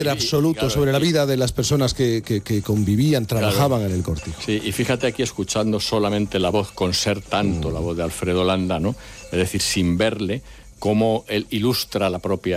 absoluto sobre la vida de las personas que convivían, trabajaban en el Cortijo. Sí, y fíjate aquí escuchando solamente la voz, con ser tanto la voz de Alfredo Landa, ¿no? Es decir, sin verle, cómo él ilustra la propia